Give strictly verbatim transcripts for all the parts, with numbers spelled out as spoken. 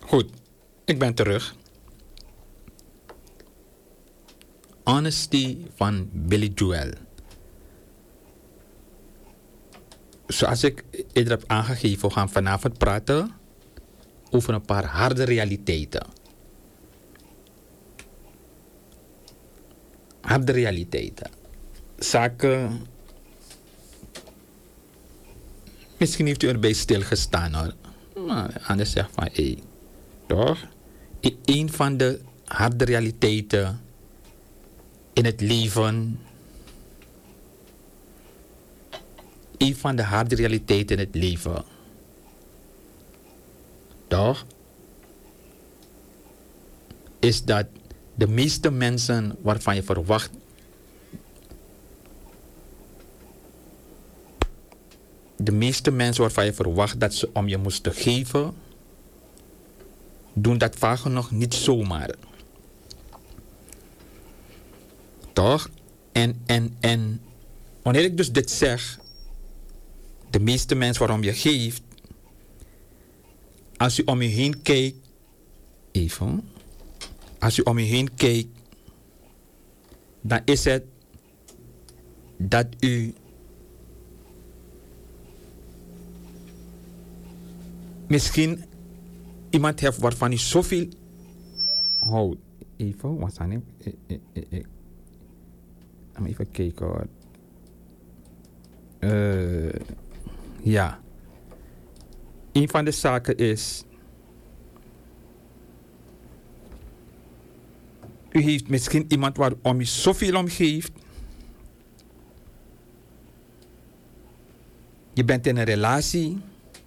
Goed, ik ben terug. Honesty van Billy Joel. Zoals ik eerder heb aangegeven, we gaan vanavond praten over een paar harde realiteiten. Harde realiteiten. Zaken. Misschien heeft u erbij stilgestaan hoor. Maar anders zegt van hé. Hey, toch? Een van de harde realiteiten in het leven. Een van de harde realiteiten in het leven. Toch? Is dat de meeste mensen waarvan je verwacht. De meeste mensen waarvan je verwacht dat ze om je moesten geven, doen dat vaak nog niet zomaar. Toch? En, en, en wanneer ik dus dit zeg, de meeste mensen waarom je geeft, als u om je heen kijkt, even, als u om je heen kijkt, dan is het dat u misschien iemand heeft waarvan u zoveel houdt. Even, wat zijn het? Even kijken hoor. Uh, ja. Een van de zaken is. U heeft misschien iemand waarom u zoveel om geeft. Je bent in een relatie.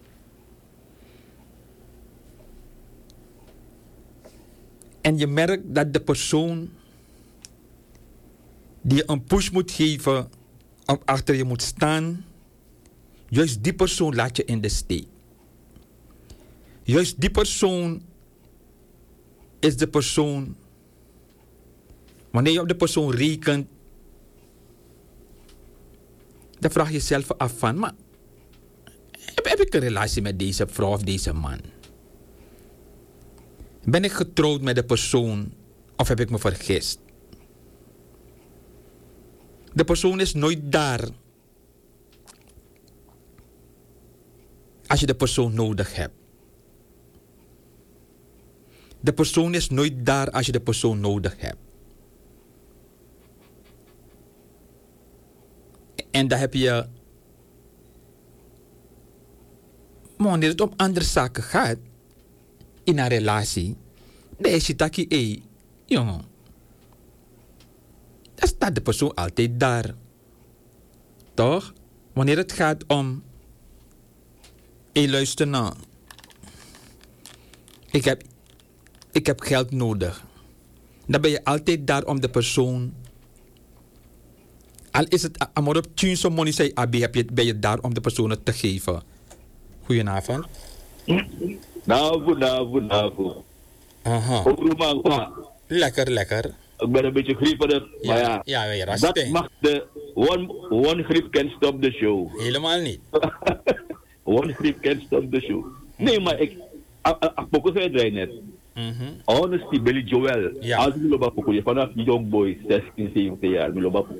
En je merkt dat de persoon die je een push moet geven, om achter je moet staan, juist die persoon laat je in de steek. Juist die persoon is de persoon, wanneer je op de persoon rekent, dan vraag je jezelf af van, maar heb, heb ik een relatie met deze vrouw of deze man? Ben ik getrouwd met de persoon of heb ik me vergist? De persoon is nooit daar als je de persoon nodig hebt. De persoon is nooit daar als je de persoon nodig hebt. En dan heb je, maar wanneer het om andere zaken gaat, in een relatie, dan is je taki, hé, jongen. Dan staat de persoon altijd daar. Toch? Wanneer het gaat om, hé, luister nou. Ik heb, ik heb geld nodig. Dan ben je altijd daar om de persoon. Al is het amor op tien money zei abi, heb je, ben je daar om de persoon het te geven. Goedenavond. Nou, goed, nou, goed, nou, goed. Aha. Lekker, lekker. Ik ben een beetje grieperig, ja, maar ja, ja, ja dat mag de one, one griep can stop the show. Helemaal niet. One griep can stop the show. Nee, maar ik, ik zei net. Honesty, Billy Joel. Ja. Als ik loop op vanaf young boy, zestien, zeventien jaar, ik loop op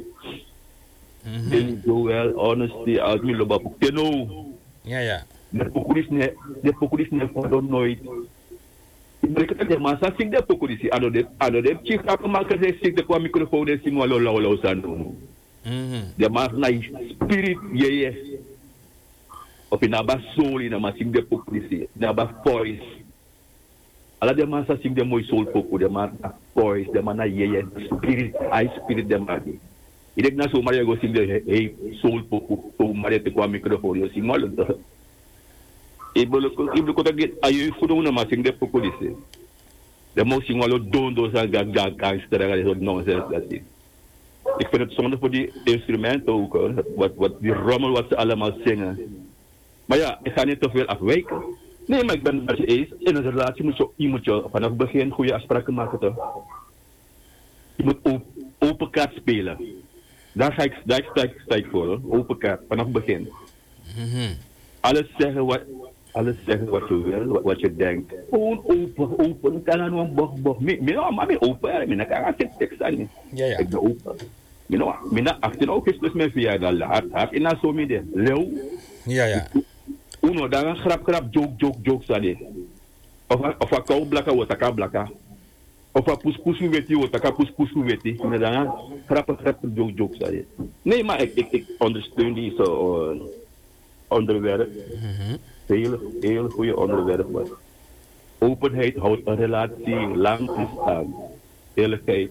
Billy Joel, honesty, als ik loop op Teno. Ja, ja. De populisme, de populisme van nooit. Ik heb het maar gezegd, de populisme. Ado de, ado de, chief heb maar gezegd, ik de qua microfoon en zing wel lauw lauw zijn doen. De maar na spirit je je. Of in naba soul in maar zing de populisme, naba voice. Alla de maar zing de mooi soul popu, de maar voice, de maar na je je spirit, I spirit de maar. Ik denk na zo maar je go zing de hey soul popu, zo maar je qua microfoon je zing wel dat. Ik bedoel dat ik ayu fudo maar zing de populisme. De moest zing wel doen door zijn gang gang gangster en dat nonsens dat is. Ik vind het zonde voor die instrumenten ook, wat, wat die rommel wat ze allemaal zingen. Maar ja, ik ga niet te veel afwijken. Nee, maar ik ben het met je eens. In een relatie moet je, je, moet je vanaf het begin goede afspraken maken, toch? Je moet op, open kaart spelen. Daar ga ik, daar sta ik, sta ik voor, hoor. Open kaart, vanaf het begin. Mm-hmm. Alles zeggen wat, alles zeggen wat je wil, wat, wat je denkt. Gewoon open, open. Kan dan een bocht, bocht. Ik ben maar open. Ik kan geen tekst aan. Ja, ja. Ik ben open. Ik ben achttien augustus met verjaardag laat. Heb ik zo midden. Leeuw. Ja, ja. Uno, daar een grap, grap, joke, joke, joke, sade. Of of een kou blakka, wat een blakka. Of een poes, poes, weet je, wat een poes, poes, weet je. En dan grap, grap, joke, joke, sade. Nee, maar ik, ik, ik ondersteun die zo uh, onderwerp. Mm-hmm. Heel, heel goede onderwerpen. Openheid houdt een relatie lang in stand. Eerlijkheid.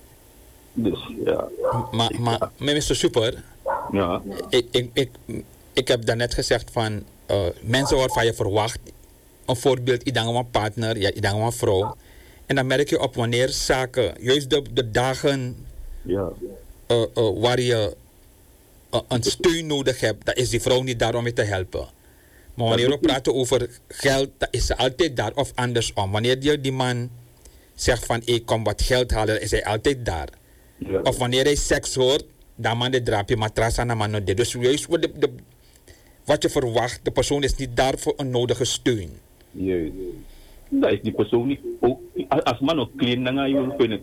Dus ja. Maar, maar, mister Super, ja. ik, ik, ik, ik heb daarnet gezegd van uh, mensen waarvan je verwacht, een voorbeeld, ik denk aan een partner, ja, ik denk aan een vrouw. En dan merk je op wanneer zaken, juist de, de dagen Ja. uh, uh, waar je uh, een steun nodig hebt, dan is die vrouw niet daar om je te helpen. Maar wanneer we praten over geld, dan is ze altijd daar of andersom. Wanneer je die man zegt van ik kom wat geld halen, is hij altijd daar. Ja. Of wanneer hij seks hoort, dan man de draapje matras aan de man. Dus juist wat, de, de, wat je verwacht, de persoon is niet daar voor een nodige steun. Juist. Dat is die persoon niet. Ook, als man ook klein, dan ga je kunnen.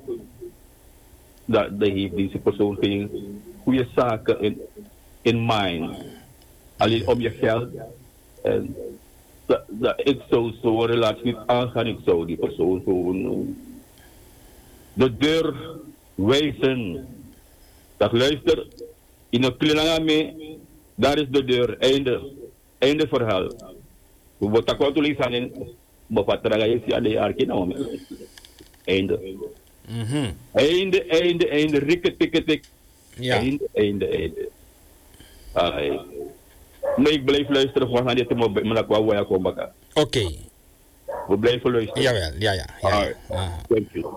Dat, dat heeft deze persoon geen goede zaken in, in mind. Alleen om je geld. En dat, dat, ik zou zo'n relatie niet aangaan. Ik zou die persoon gewoon de deur wijzen. Dat luister, in een klein mee, daar is de deur. Einde. Einde verhaal. We moeten ook niet aan bevatten aan de arki. Einde. Mm-hmm. Einde, einde, einde. Rikke, tikke, tik. Ja. Einde, einde, einde. Ai. Nee, ik blijf luisteren voor naar dit moment. Oké. Okay. We blijven luisteren. Jawel, ja, ja. ja, ja. Uh-huh. Thank you.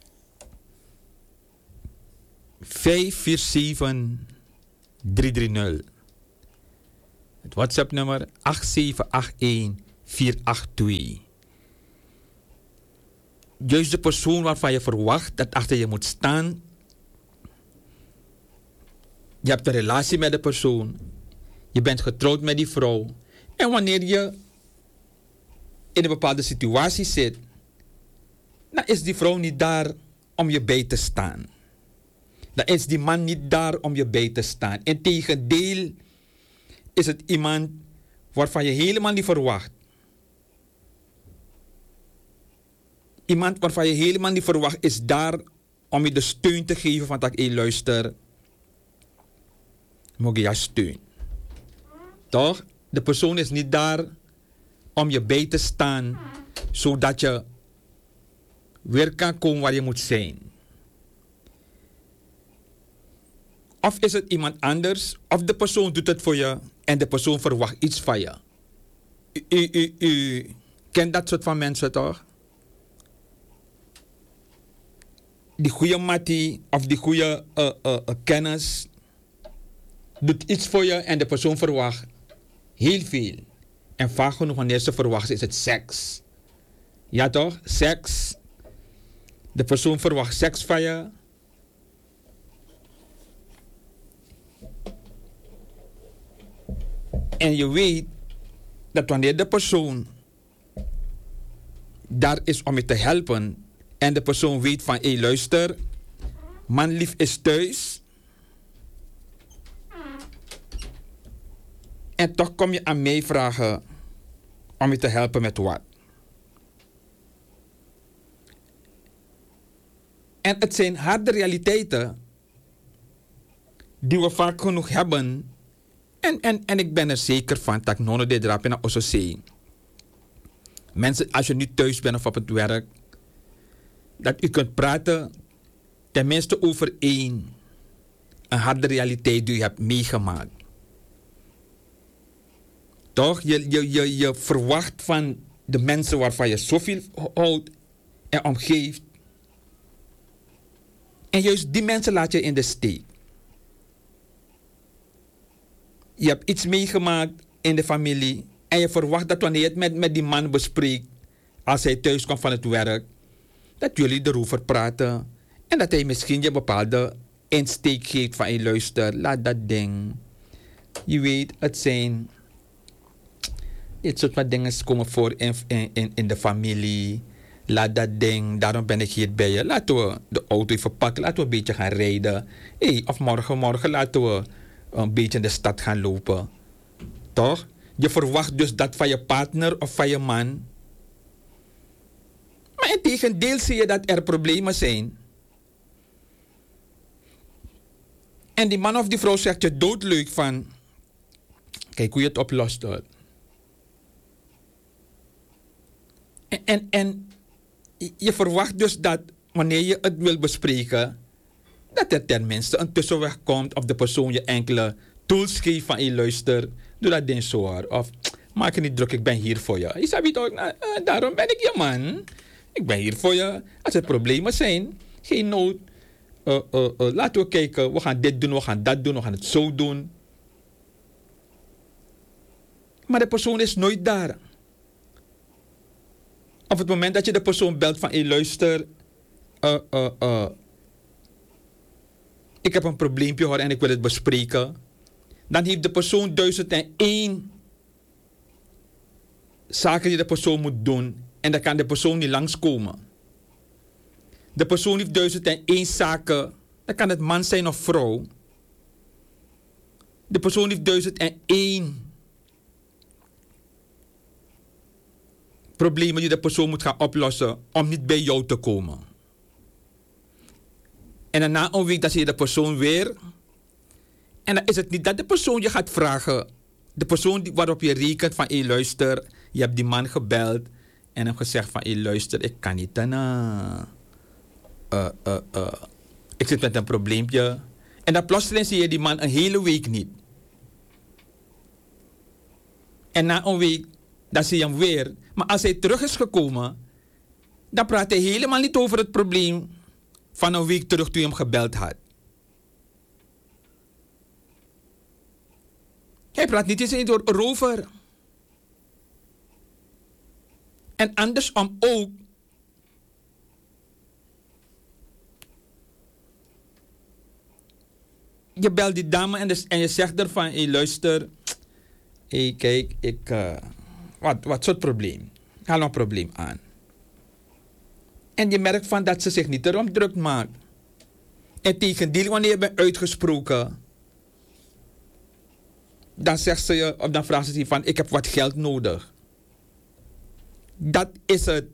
vijf vier zeven drie drie nul. Het WhatsApp nummer acht zeven acht een vier acht twee. Juist de persoon waarvan je verwacht dat achter je moet staan. Je hebt een relatie met de persoon. Je bent getrouwd met die vrouw. En wanneer je in een bepaalde situatie zit, dan is die vrouw niet daar om je bij te staan. Dan is die man niet daar om je bij te staan. Integendeel is het iemand waarvan je helemaal niet verwacht. Iemand waarvan je helemaal niet verwacht is daar om je de steun te geven van dat je luister. Moet je steun. Toch? De persoon is niet daar om je bij te staan, zodat je weer kan komen waar je moet zijn. Of is het iemand anders, of de persoon doet het voor je en de persoon verwacht iets van je. U, u, u, u kent dat soort van mensen toch? Die goede mattie of die goede uh, uh, uh, kennis doet iets voor je en de persoon verwacht heel veel. En vaak genoeg wanneer ze verwacht is het seks. Ja toch? Seks. De persoon verwacht seks van je. En je weet dat wanneer de persoon daar is om je te helpen en de persoon weet van, hé hey, luister, manlief is thuis. En toch kom je aan mij vragen om je te helpen met wat. En het zijn harde realiteiten die we vaak genoeg hebben. En, en, en ik ben er zeker van dat ik nog de drap en ook zo mensen, als je nu thuis bent of op het werk, dat u kunt praten tenminste over één, een harde realiteit die u hebt meegemaakt. Toch? Je, je, je, je verwacht van de mensen waarvan je zoveel houdt en omgeeft. En juist die mensen laat je in de steek. Je hebt iets meegemaakt in de familie. En je verwacht dat wanneer je het met, met die man bespreekt, als hij thuis komt van het werk, dat jullie erover praten. En dat hij misschien je bepaalde insteek geeft van, hey, luister, laat dat ding. Je weet, het zijn dit soort van dingen komen voor in, in, in de familie. Laat dat ding, daarom ben ik hier bij je. Laten we de auto even pakken, laten we een beetje gaan rijden. Hey, of morgen, morgen laten we een beetje in de stad gaan lopen. Toch? Je verwacht dus dat van je partner of van je man. Maar in tegendeel zie je dat er problemen zijn. En die man of die vrouw zegt je doodleuk van... Kijk hoe je het oplost. Hoor. En, en, en je verwacht dus dat wanneer je het wil bespreken... dat er tenminste een tussenweg komt... of de persoon je enkele tools geeft van... je luister, doe dat ding zo hoor. Of maak je niet druk, ik ben hier voor je. Je zegt toch, nou, uh, daarom ben ik je man. Ik ben hier voor je. Als er problemen zijn, geen nood. Uh, uh, uh, laten we kijken, we gaan dit doen, we gaan dat doen, we gaan het zo doen. Maar de persoon is nooit daar. Op het moment dat je de persoon belt van, hey, luister, uh, uh, uh, ik heb een probleempje hoor en ik wil het bespreken. Dan heeft de persoon duizend en één zaken die de persoon moet doen en dan kan de persoon niet langskomen. De persoon heeft duizend en één zaken, dan kan het man zijn of vrouw. De persoon heeft duizend en één problemen die de persoon moet gaan oplossen om niet bij jou te komen. En daarna een week dan zie je de persoon weer. En dan is het niet dat de persoon je gaat vragen. De persoon die, waarop je rekent van, hé hey, luister, je hebt die man gebeld en hem gezegd van, hé hey, luister, ik kan niet daarna. Uh, uh, uh, ik zit met een probleempje. En dan plotseling zie je die man een hele week niet. En na een week, dan zie je hem weer. Maar als hij terug is gekomen, dan praat hij helemaal niet over het probleem van een week terug toen je hem gebeld had. Hij praat niet eens erover. En andersom ook. Je belt die dame en, dus, en je zegt ervan, hé hey, luister, hey, kijk, ik, uh, wat, wat soort probleem? Haal een probleem aan. En je merkt van dat ze zich niet erom druk maakt. En tegendeel, wanneer je bent uitgesproken, dan zegt ze je, of dan vraagt ze je van, ik heb wat geld nodig. Dat is het.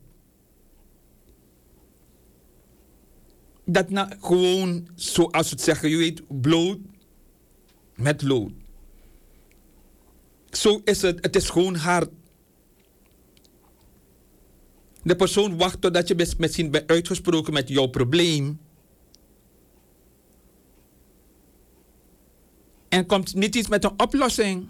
Dat nou gewoon, zoals we het zeggen, je weet, bloot met lood. Zo is het, het is gewoon hard. De persoon wacht totdat je misschien bent uitgesproken met jouw probleem. En komt niet iets met een oplossing.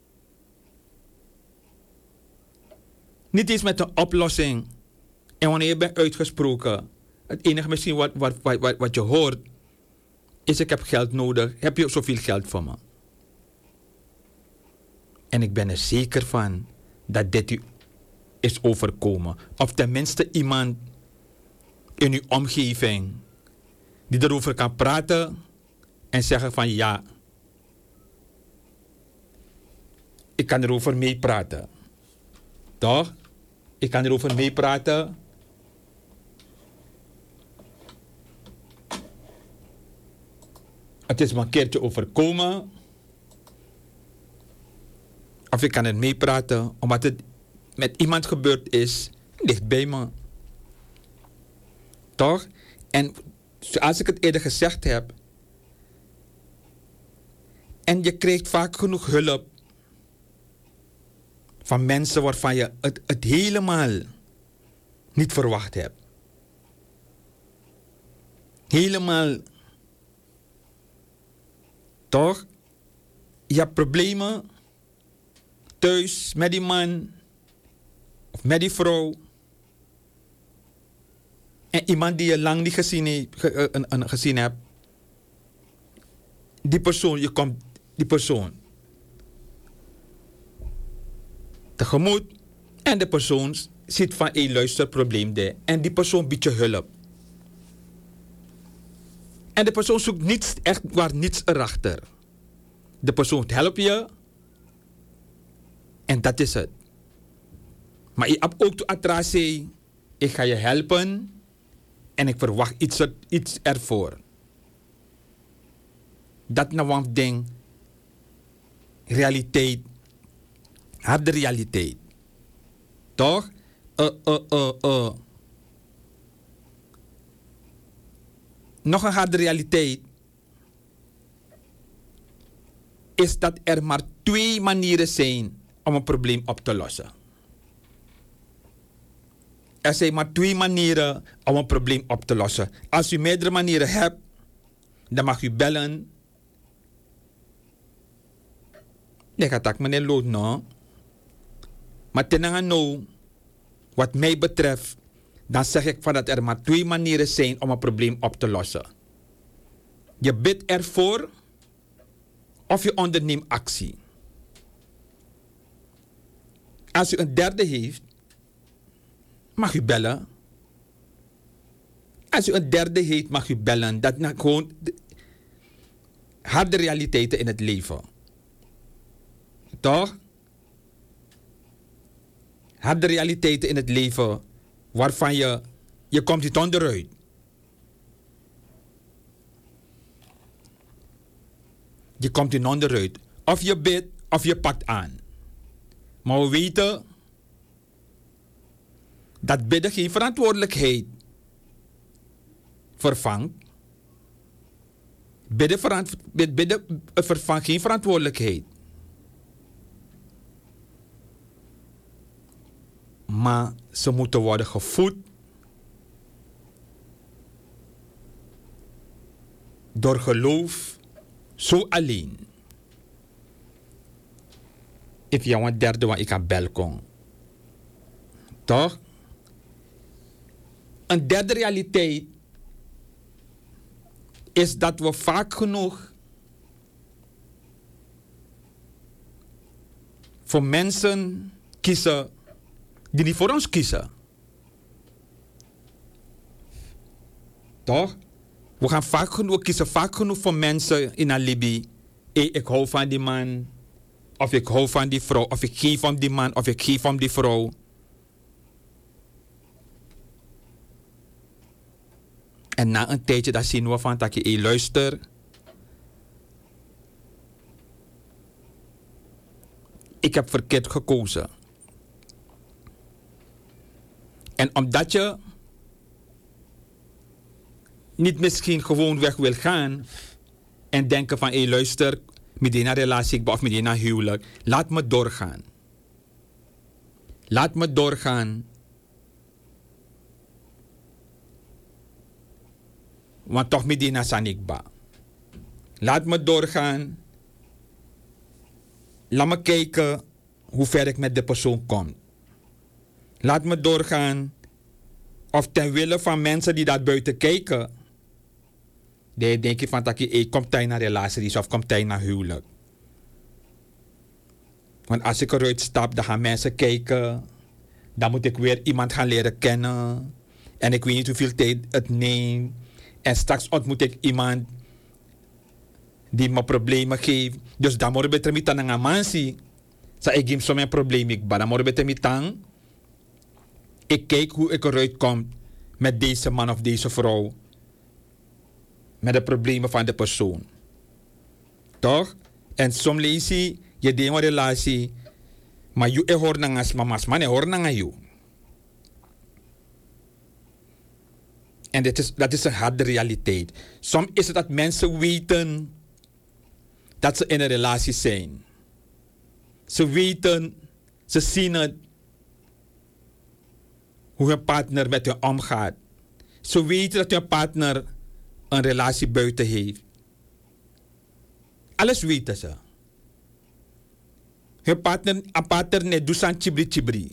Niet iets met een oplossing. En wanneer je bent uitgesproken, het enige misschien wat, wat, wat, wat je hoort, is ik heb geld nodig. Heb je zoveel geld voor me? En ik ben er zeker van dat dit u is overkomen. Of tenminste iemand in uw omgeving die erover kan praten en zeggen van ja, ik kan erover meepraten. Toch? Ik kan erover meepraten. Het is me een keertje overkomen. Of ik kan er meepraten, omdat het met iemand gebeurd is, dicht bij me. Toch? En zoals ik het eerder gezegd heb, en je krijgt vaak genoeg hulp van mensen waarvan je het, het helemaal niet verwacht hebt. Helemaal. Toch? Je hebt problemen thuis met die man of met die vrouw. En iemand die je lang niet gezien, he, ge, uh, uh, gezien hebt. Die persoon, je komt die persoon tegemoet. En de persoon ziet van, hé, luister, probleem daar. En die persoon biedt je hulp. En de persoon zoekt niets, echt waar niets erachter. De persoon helpt je. En dat is het. Maar ik heb ook te atrase. Ik ga je helpen. En ik verwacht iets, er, iets ervoor. Dat nou een ding. Realiteit. Harde realiteit. Toch? Uh, uh, uh, uh. Nog een harde realiteit is dat er maar twee manieren zijn om een probleem op te lossen. Er zijn maar twee manieren om een probleem op te lossen. Als u meerdere manieren hebt, dan mag u bellen. Ik ga tak meneer Lood nou. Maar ten nou, wat mij betreft, dan zeg ik van dat er maar twee manieren zijn om een probleem op te lossen. Je bidt ervoor of je onderneemt actie. Als u een derde heeft, mag u bellen. Als u een derde heeft, mag u bellen. Dat zijn gewoon de harde realiteiten in het leven. Toch? Harde realiteiten in het leven waarvan je, je komt niet onderuit. Je komt niet onderuit. Of je bidt, of je pakt aan. Maar we weten dat bidden geen verantwoordelijkheid vervangt. Bidden, verant, bidden vervangt geen verantwoordelijkheid. Maar ze moeten worden gevoed door geloof, zo alleen. Ik jou een derde waar ik aan bel kon. Toch? Een derde realiteit is dat we vaak genoeg voor mensen kiezen die niet voor ons kiezen. Toch? We gaan vaak genoeg, we kiezen vaak genoeg voor mensen in Alibi. Hey, ik hou van die man. Of ik hou van die vrouw. Of ik geef om die man. Of ik geef om die vrouw. En na een tijdje dat zien we van dat je hey, luister. Ik heb verkeerd gekozen. En omdat je niet misschien gewoon weg wil gaan en denken van, hé hey, luister, met die relatie of met die huwelijk, laat me doorgaan. Laat me doorgaan. Want toch met die sanikba. Laat me doorgaan. Laat me kijken hoe ver ik met de persoon kom. Laat me doorgaan. Of ten wille van mensen die daar buiten kijken. Die denken van dat je hey, komt hij naar relatie of komt hij naar huwelijk. Want als ik eruit stap, dan gaan mensen kijken. Dan moet ik weer iemand gaan leren kennen. En ik weet niet hoeveel tijd het neemt. En straks ontmoet ik iemand die me problemen geeft. Dus dan moet ik beter met een mansie. Zo ik geef zo mijn probleem. Ik dan moet ik beter met een. Ik kijk hoe ik eruit kom met deze man of deze vrouw. Met de problemen van de persoon. Toch? En soms lees je, je deed een relatie, maar je hoort naar as mama's man, je hoort naar je. En dat is, dat is een harde realiteit. Soms is het dat mensen weten dat ze in een relatie zijn. Ze weten, ze zien het, hoe hun partner met hun omgaat. Ze weten dat hun partner een relatie buiten heeft. Alles weten ze. Hun partner, een partner net doet aan chibri chibri.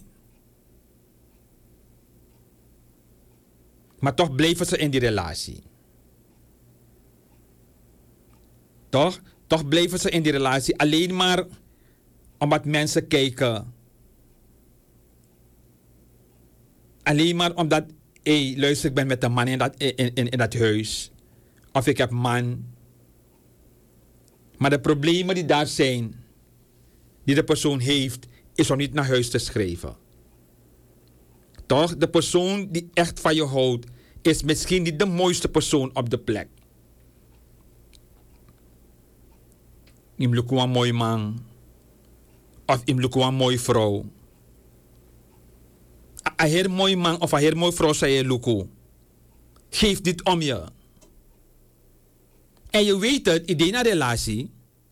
Maar toch blijven ze in die relatie. Toch? Toch blijven ze in die relatie. Alleen maar omdat mensen kijken. Alleen maar omdat, hé, hey, luister, ik ben met een man in dat, in, in, in dat huis. Of ik heb man. Maar de problemen die daar zijn, die de persoon heeft, is om niet naar huis te schrijven. Toch? De persoon die echt van je houdt, is misschien niet de mooiste persoon op de plek. Im luku een mooi man. Of im luku een mooie vrouw. Een heel mooi man of een heel mooi vrouw zei je luku. Geef dit om je. En je weet het, in een relatie.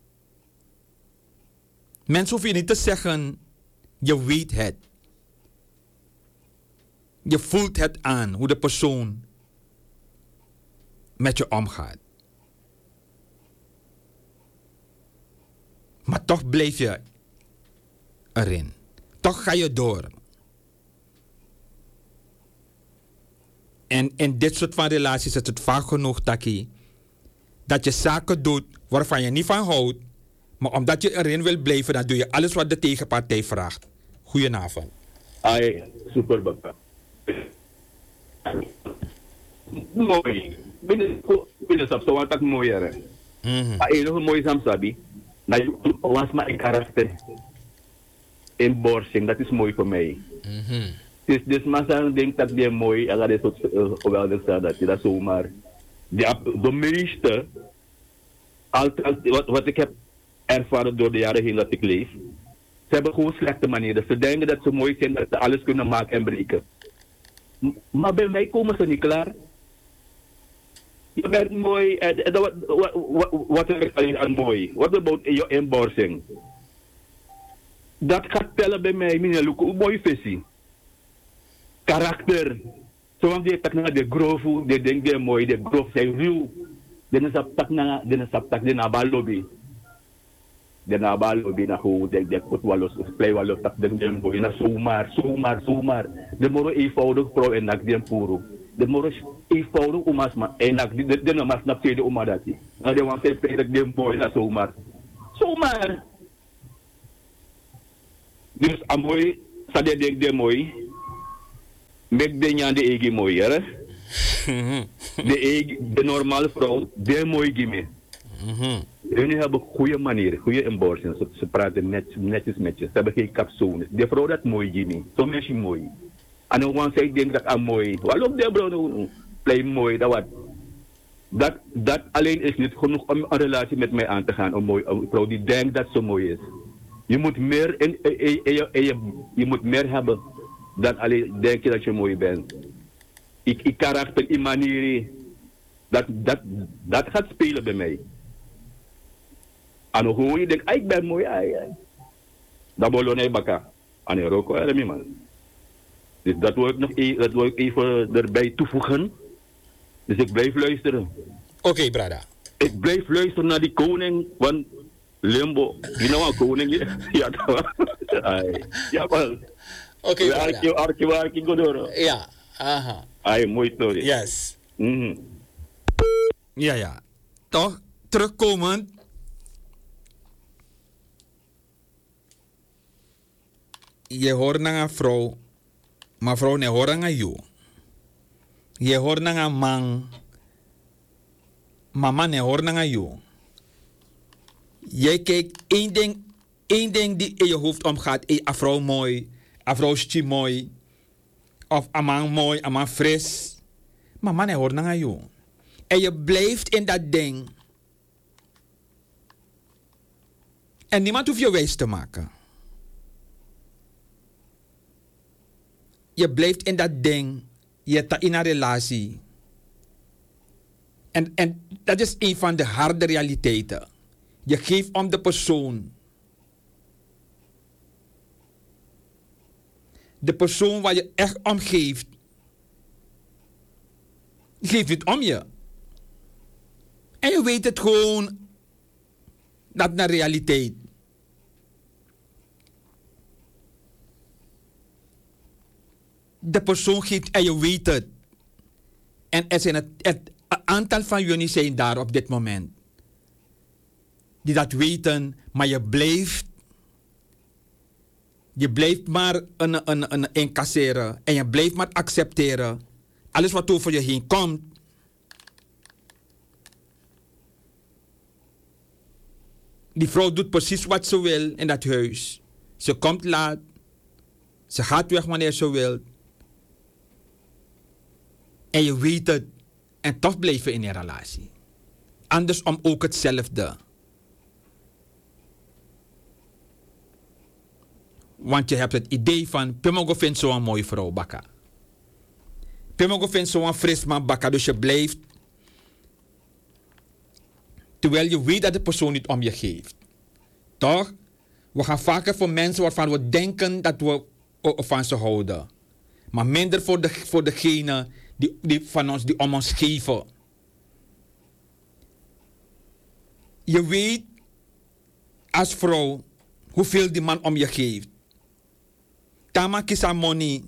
Mensen hoeven je niet te zeggen, je weet het. Je voelt het aan, hoe de persoon met je omgaat. Maar toch blijf je erin. Toch ga je door. En in dit soort van relaties is het vaak genoeg, Taki, dat je zaken doet waarvan je niet van houdt, maar omdat je erin wil blijven, dan doe je alles wat de tegenpartij vraagt. Goedenavond. Ai, super papa. Mooi. Binnen binnen sap so wat mooi er. Mhm. Ah, enige mooi sam sabi. Na je was maar een karakter. In borsing, dat is mooi voor mij. Mhm. Dus dus massa denkt dat die mooi, en dat is ook geweldig dat je dat zomaar. De, de meeste, altijd, wat, wat ik heb ervaren door de jaren heen dat ik leef, ze hebben gewoon slechte manieren. Ze denken dat ze mooi zijn, dat ze alles kunnen maken en breken. M maar bij mij komen ze niet klaar. Je bent mooi, en wat, wat, wat, wat is er aan mooi? Wat about je inborsing? Dat gaat tellen bij mij, meneer Luko, een mooie visie. Karakter. Zoals die tak na de grofu, de denk de mooi, de grof zijn ruw. De sap tak na, de sap tak de nabalobi. De nabalobi na hoe de de pot walos of play walos tak de de mooi na zomaar, zomaar, zomaar. De moro eenvoudig pro en nak de puro. De moro eenvoudig umas ma en nak de de no mas na pede umadati. Na de wan te pede de mooi na zomaar. Zomaar. Dus amoy sa de denk de mooi. Mek de nyan de egi mooi, hè? De, egi, de normale vrouw, de mooi gime. Jullie hebben goede manieren, goede inborsing. Ze, ze praten net, netjes met je. Ze hebben geen capsules. De vrouw dat mooi gime. Zo mensen mooi. En dan want zij denkt dat aan mooi. Waarom de vrouw play mooi, dat wat. Dat, dat alleen is niet genoeg om een relatie met mij aan te gaan. Een, mooi, een vrouw die denkt dat ze mooi is. Je moet meer, in, in, in, in, in, je, je moet meer hebben. Dan alleen denk je dat je mooi bent. Ik, ik karakter, ik manier, dat, dat, dat gaat spelen bij mij. En dan hoor je denkt, ah, ik ben mooi, ai, ai. Dat bolon hij baka. En hij rook wel, man. Dus dat wil ik nog e dat wil ik even erbij toevoegen. Dus ik blijf luisteren. Oké, okay, brada. Ik blijf luisteren naar die koning van Limbo. Die nou een koning, ja, ja, man. Oké, okay, arki, arki, arki, godoro. Ja, aha. Ay, mooi story. Yes. Mm-hmm. Ja, ja. Toch, terugkomend. Je hoort naar een vrouw, maar vrouw ne hoort naar jou. Je hoort naar een man, maar man ne hoort naar jou. Jij kijkt één ding, één ding die in je hoofd omgaat. Een vrouw mooi. Een vrouwtje mooi. Of een man mooi, een man fris. Maar man, hij hoort naar jou. En je blijft in dat ding. En niemand hoeft je wijs te maken. Je blijft in dat ding. Je hebt in een relatie. En, en dat is een van de harde realiteiten. Je geeft om de persoon. De persoon waar je echt om geeft, geeft het om je. En je weet het gewoon, dat naar realiteit. De persoon geeft en je weet het. En er zijn het, het een aantal van jullie zijn daar op dit moment. Die dat weten, maar je blijft Je blijft maar een, een, een incasseren. En je blijft maar accepteren. Alles wat over je heen komt. Die vrouw doet precies wat ze wil in dat huis. Ze komt laat. Ze gaat weg wanneer ze wil. En je weet het. En toch blijven in een relatie. Andersom ook hetzelfde. Want je hebt het idee van, Pimogo vindt zo'n mooie vrouw, bakka. Pimogo vindt zo'n fris man, bakka. Dus je blijft. Terwijl je weet dat de persoon niet om je geeft. Toch? We gaan vaker voor mensen waarvan we denken dat we van ze houden. Maar minder voor, de, voor degene die, die van ons, die om ons geven. Je weet als vrouw hoeveel die man om je geeft. Tama kisa money.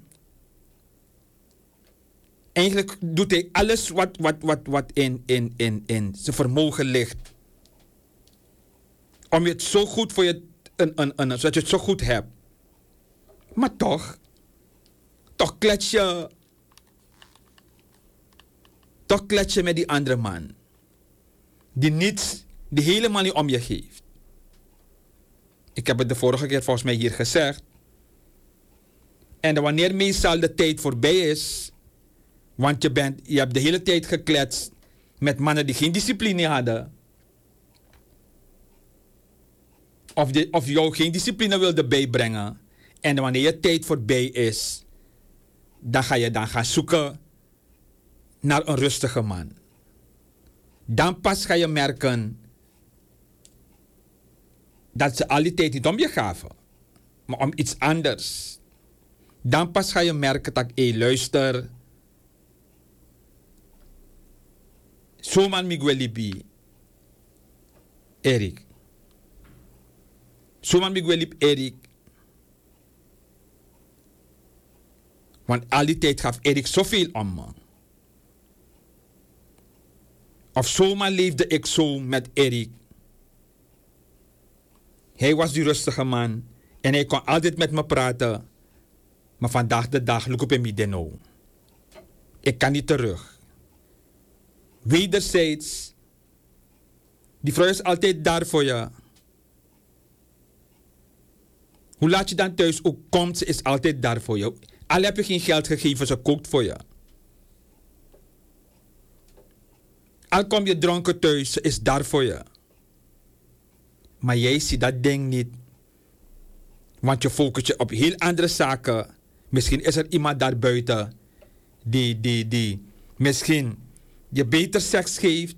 Eigenlijk doet hij alles wat, wat, wat, wat in, in, in, in zijn vermogen ligt. Om je het zo goed voor je, een, een, een, zodat je het zo goed hebt. Maar toch, toch klets je, toch klets je met die andere man. Die niets, die helemaal niet om je geeft. Ik heb het de vorige keer volgens mij hier gezegd. En wanneer meestal de tijd voorbij is, want je, bent, je hebt de hele tijd gekletst met mannen die geen discipline hadden. Of, de, of jou geen discipline wilde bijbrengen. En wanneer je tijd voorbij is, dan ga je dan gaan zoeken naar een rustige man. Dan pas ga je merken dat ze al die tijd niet om je gaven, maar om iets anders. Dan pas ga je merken dat, hé, hey, luister. Zoman Miguelibi, Erik. Zoman Miguelib, Erik. Want al die tijd gaf Erik zoveel om me. Of zomaar leefde ik zo met Erik. Hij was die rustige man. En hij kon altijd met me praten. Maar vandaag de dag loop ik hem niet. Ik kan niet terug. Wederzijds. Die vrouw is altijd daar voor je. Hoe laat je dan thuis ook komt, ze is altijd daar voor je. Al heb je geen geld gegeven, ze kookt voor je. Al kom je dronken thuis, ze is daar voor je. Maar jij ziet dat ding niet. Want je focust je op heel andere zaken. Misschien is er iemand daar buiten die, die, die misschien je beter seks geeft.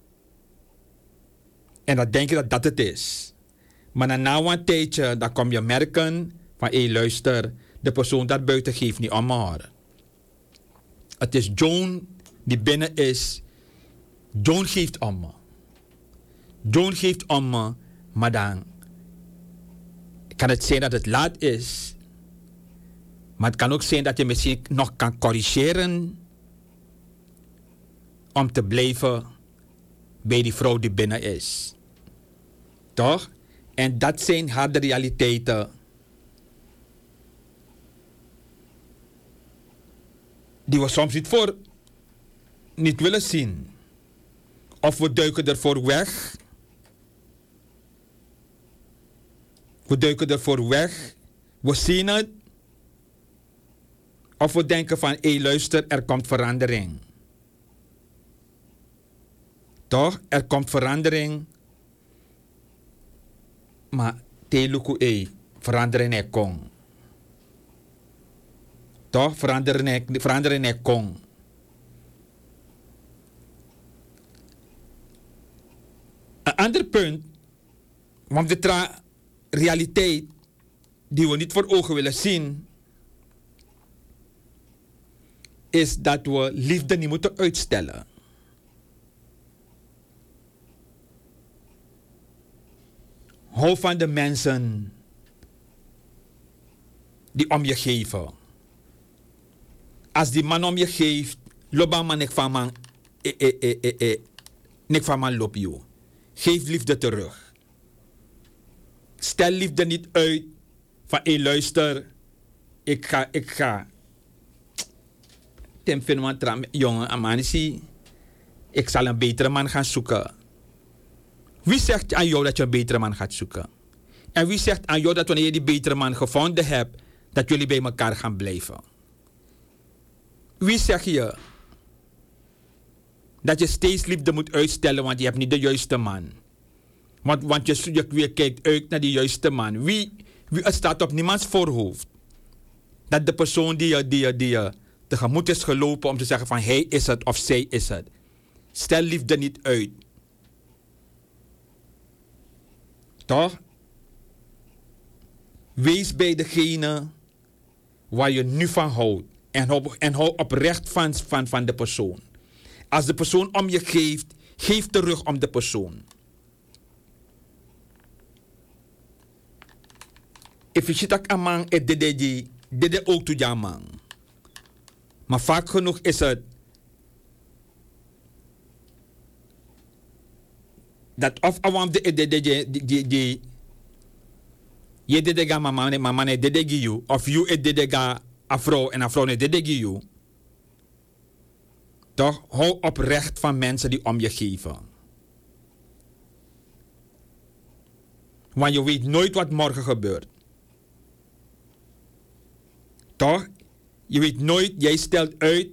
En dan denk je dat dat het is. Maar na een tijdje, dan kom je merken van, hé, hey, luister, de persoon daar buiten geeft niet om haar. Het is John die binnen is. John geeft om me. John geeft om me, maar dan kan het zijn dat het laat is. Maar het kan ook zijn dat je misschien nog kan corrigeren om te blijven bij die vrouw die binnen is. Toch? En dat zijn harde realiteiten. Die we soms niet voor niet willen zien. Of we duiken ervoor weg. We duiken ervoor weg. We zien het. Of we denken van, hé, hey, luister, er komt verandering. Toch? Er komt verandering. Maar teluku e verandering e kong. Toch? Verandering verandering e kong. Een ander punt, want de tra realiteit die we niet voor ogen willen zien, is dat we liefde niet moeten uitstellen. Hou van de mensen die om je geven. Als die man om je geeft, loop man ik van man, eh, eh, eh, eh, eh, nik van man loop je. Geef liefde terug. Stel liefde niet uit van, hé, hey, luister, ik ga, ik ga. Tim Finman, jongen, Amanisi, ik zal een betere man gaan zoeken. Wie zegt aan jou dat je een betere man gaat zoeken? En wie zegt aan jou dat wanneer je die betere man gevonden hebt, dat jullie bij elkaar gaan blijven? Wie zeg je? Dat je steeds liefde moet uitstellen, want je hebt niet de juiste man. Want, want je, je, je kijkt uit naar die juiste man. Wie, wie, het staat op niemands voorhoofd. Dat de persoon die je, die je, die je tegemoet is gelopen om te zeggen van hij is het of zij is het. Stel liefde niet uit. Toch? Wees bij degene waar je nu van houdt. En hou, en hou oprecht van, van, van de persoon. Als de persoon om je geeft, geef terug om de persoon. If je ziet dat amang et dede dede ook toe jamang. Maar vaak genoeg is het dat of awam de dede die die je dede ga mama ne mama ne dede giu of you et dede ga afro en afro ne dede giu. Toch hou oprecht van mensen die om je geven. Want je weet nooit wat morgen gebeurt. Toch? Je weet nooit, jij stelt uit.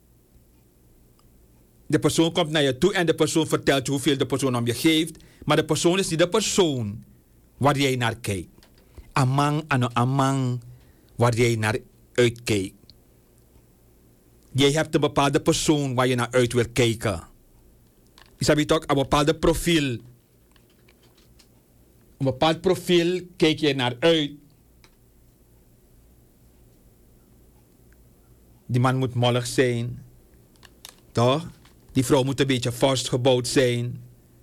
De persoon komt naar je toe en de persoon vertelt je hoeveel de persoon om je geeft. Maar de persoon is niet de persoon waar jij naar kijkt. Amang, ano amang, waar jij naar uitkijkt. Jij hebt een bepaalde persoon waar je naar uit wil kijken. Je hebt toch een bepaalde profiel. Een bepaald profiel kijk je naar uit. Die man moet mollig zijn. Toch? Die vrouw moet een beetje vast gebouwd zijn.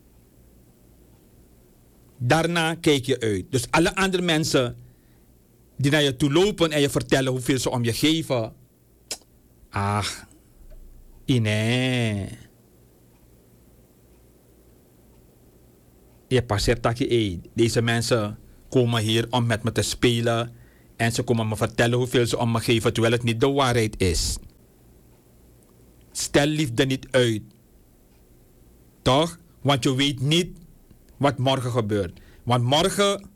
Daarna kijk je uit. Dus alle andere mensen die naar je toe lopen en je vertellen hoeveel ze om je geven. Ach, nee. Je passeert dat je eet. Deze mensen komen hier om met me te spelen. En ze komen me vertellen hoeveel ze om me geven, terwijl het niet de waarheid is. Stel liefde niet uit. Toch? Want je weet niet wat morgen gebeurt. Want morgen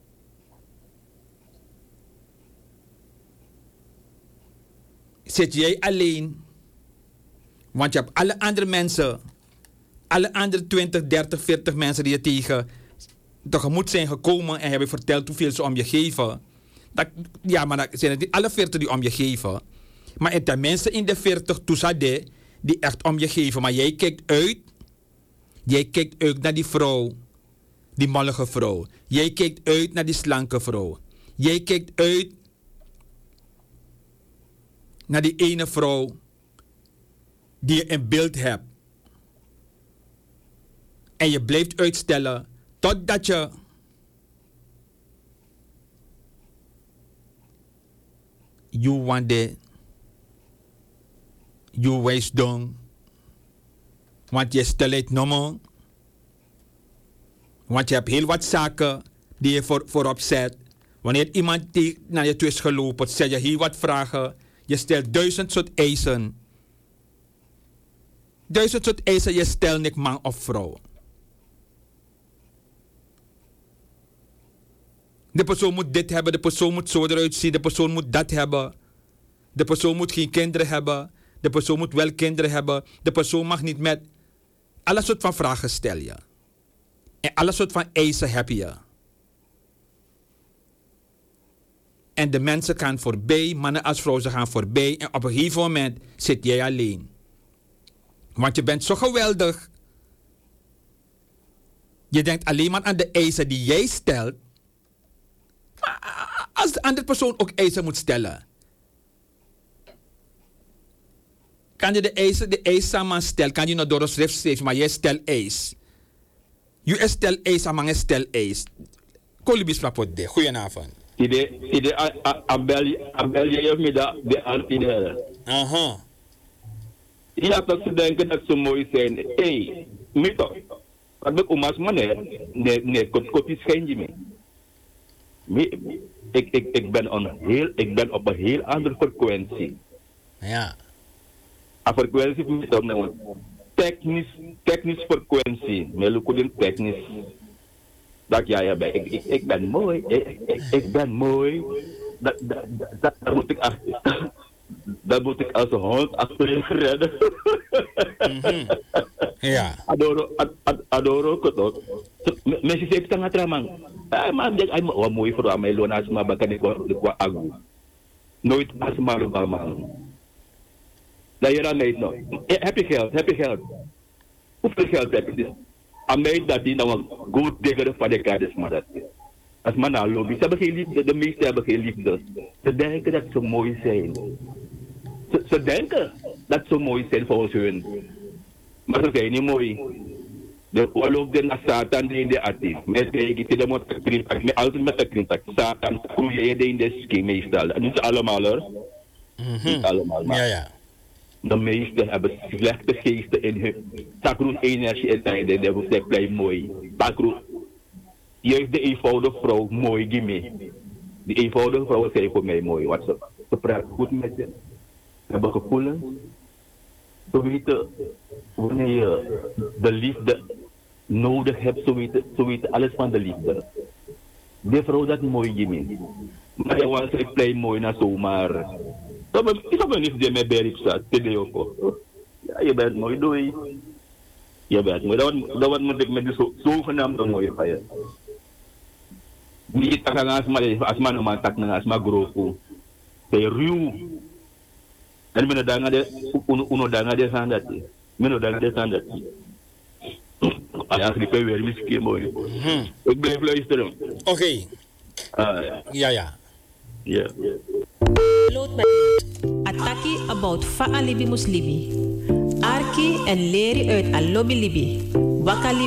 zit jij alleen. Want je hebt alle andere mensen, alle andere twintig, dertig, veertig mensen die je tegen tegemoet zijn gekomen en hebben verteld hoeveel ze om je geven. Dat, ja, maar dat zijn het niet alle veertig die om je geven. Maar tenminste in de veertig toesade die echt om je geven. Maar jij kijkt uit. Jij kijkt uit naar die vrouw. Die mollige vrouw. Jij kijkt uit naar die slanke vrouw. Jij kijkt uit naar die ene vrouw die je in beeld hebt. En je blijft uitstellen totdat je you want the you wijsdom. Want je stelt het normaal. Want je hebt heel wat zaken die je voor, voorop zet. Wanneer iemand die naar je toe is gelopen, zet je heel wat vragen. Je stelt duizend soort eisen. Duizend soort eisen, je stelt niet man of vrouw. De persoon moet dit hebben, de persoon moet zo eruit zien, de persoon moet dat hebben. De persoon moet geen kinderen hebben, de persoon moet wel kinderen hebben. De persoon mag niet met... Alle soort van vragen stel je. En alle soort van eisen heb je. En de mensen gaan voorbij, mannen als vrouwen, ze gaan voorbij. En op een gegeven moment zit jij alleen. Want je bent zo geweldig. Je denkt alleen maar aan de eisen die jij stelt. Maar als de andere persoon ook eisen moet stellen. Kan je de eisen, de eis samen stellen? Kan je nog door een schrift schrijven, maar jij stelt eis. Je stel eis, maar je stel eis. Kolibis rapport de. Goedenavond. Ide, ide, abel, abel je me dat de antidele. Aha. Je hebt dat ze denken dat ze mooi zijn. Hé, hey, me toch. Wat ik oma's manier, nee, nee, kopie schijn je me. Ik, ik, ik, ben on heel, ik ben op een heel andere frequentie. Ja. Een frequentie moet ik nou technisch, technisch frequentie. Maar ik technisch. Dat ja, ja, ik, ik, ik ben mooi. Ik, ik, ik ben mooi. Dat, dat, dat, dat moet ik achter. Dat moet ik als een hond achter je redden. Mhm. Ja. Adoro, ad- ad- adoro ko to. So, me- Messi sa ipitang atramang. Ay, ma'am, ay, wa mo ifro, may lona sa mga baka ni kwa, ni kwa agu. Nooit as malumamang. Dahil na no. Eh, happy health, happy health. Hoeveel geld heb je? Aan mij dat die nou een goed digger van de kaders maar dat. Als man nou lobby, ze hebben geen liefde, de meesten hebben geen liefde. Ze denken dat ze mooi zijn. Ze, ze denken dat ze mooi zijn volgens hun. Maar ze zijn niet mooi. De oorlog de naar Satan die in de artiest. Mensen kijken die de moet krintak, met altijd met de krintak. Satan groeien in de skin meestal. Niet allemaal hoor. Niet allemaal. Maar Ja, ja. de meesten hebben slechte geesten in hun. Takroes energie in tijden, dat is echt blij mooi. Takroes, juist de eenvoudige vrouw mooi, gimme. Die eenvoudige vrouw zijn voor mij mooi. Wat ze, ze praten goed met je. Ze hebben gevoelens. Ze weten wanneer je de liefde nodig hebt, ze weten, ze weten alles van de liefde. Die vrouw dat mooi, gimme. Maar je was echt blij mooi na zomaar. Ik heb niet die met Berry staat, T D ook. Ja, je bent mooi, doei. Je bent mooi. Dat wat moet ik met de zogenaamde mooie van je. Niet tak nga asma, asma naman tak nga asma grupo. Kaya ruw. En men danga de uno uno danga de sandat. Men danga de sandat. Ja, ik ben weer miskie mooi. Ik blijf luisteren. Oké. Okay. Uh, ja, ja. Ja. Ataki about fa alibi muslibi. Arki en leri uit alobi libi. Wakali